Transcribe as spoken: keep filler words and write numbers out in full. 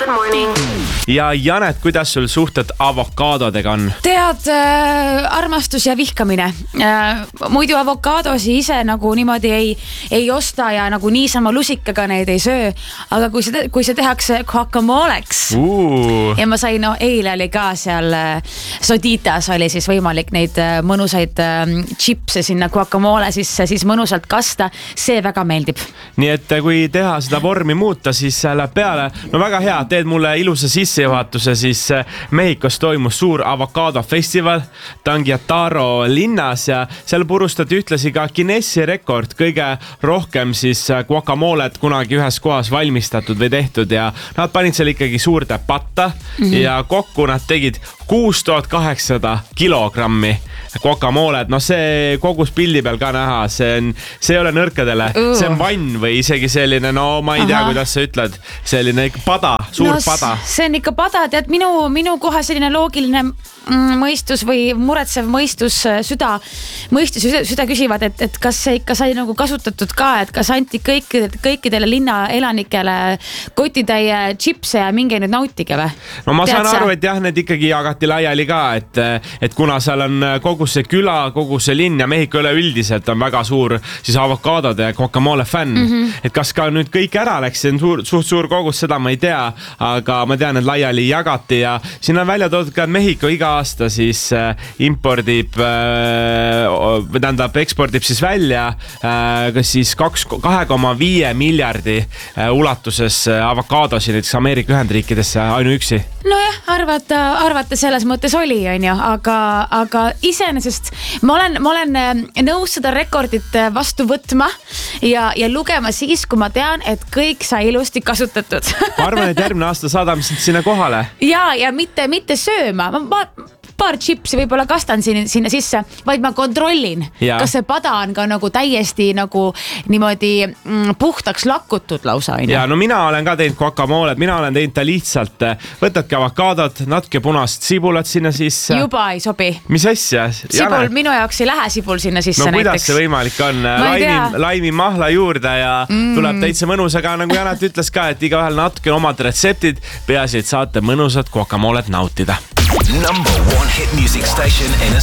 Good morning. Ja Janet, kuidas sul suhted avokaadodega on? Tead, äh, armastus ja vihkamine. Äh, muidu avokaadosi ise nagu niimoodi ei, ei osta ja nagu niisama lusikaga neid ei söö. Aga kui see, kui see tehakse guacamoleks uh. ja ma sain, no eile oli ka seal Soditas oli siis võimalik neid mõnusaid äh, chipse sinna guacamole sisse siis mõnusalt kasta. See väga meeldib. Nii et kui teha seda vormi muuta, siis läheb peale. No väga hea, teed mulle ilusa sissejuhatuse, siis Mehhikos toimus suur avokaadofestival Tangiataro linnas ja seal purustati ühtlasi ka Guinessi rekord, kõige rohkem siis guacamolet kunagi ühes kohas valmistatud või tehtud ja nad panid seal ikkagi suurde patta mm-hmm. ja kokku nad tegid kuus tuhat kaheksasada kilogrammi guacamolet. No see kogus pildi peal ka näha, see on, see ei ole nõrkadele, uh. see on vann või isegi selline, no ma ei tea, Aha. kuidas sa ütled, selline pada, suur no, pada. See on ikka pada, tead minu, minu kohe selline loogiline mõistus või muretsev mõistus, süda, mõistus, süda küsivad, et, et kas see ikka sai nagu kasutatud ka, et kas anti kõik, kõikidele linna elanikele kotitäie chipse ja minge nüüd nautige või? No ma Tead saan sa? aru, et jah, need ikkagi jagati laiali ka, et, et kuna seal on kogu see küla, kogu see linn ja Mehhiko üleüldiselt on väga suur siis avokaadode ja guacamole fänn, mm-hmm. et kas ka nüüd kõik ära läks, see on suur, suht suur kogus, seda ma ei tea, aga ma tean, et laiali jagati ja siin on välja toodud ka, et Mehhiko iga aasta siis äh, impordib äh, või tähendab, ekspordib siis välja äh, kas siis kahe koma viie miljardi äh, ulatuses äh, avokaadosi näiteks Ameerika Ühendriikidesse ainuüksi. Nojah, arvata, arvata selles mõttes oli, on ju, aga, aga iseenesest ma olen, ma olen nõus seda rekordit vastu võtma ja, ja lugema siis, kui ma tean, et kõik sai ilusti kasutatud. Ma arvan, et järgmine aasta saadame sinna kohale. Ja, ja mitte, mitte sööma. Ma, ma paar chipsi võib-olla kastan sinna, sinna sisse, vaid ma kontrollin, ja. Kas see pada on ka nagu täiesti nagu niimoodi mm, puhtaks lakutud lausa. Ja no mina olen ka teinud guacamolet, mina olen teinud ta lihtsalt, võtadki avokaadot, natuke punast sibulat sinna sisse. Juba ei sobi. Mis asja? Sibul, Jane? Minu jaoks ei lähe sibul sinna sisse no, näiteks. No kuidas see võimalik on? Laimi, laimi mahla juurde ja mm. tuleb täitsa mõnus, aga nagu Janet ütles ka, et igaühel natuke omad retseptid, peaasi, et saate mõnusat guacamolet nautida. Number one hit music station in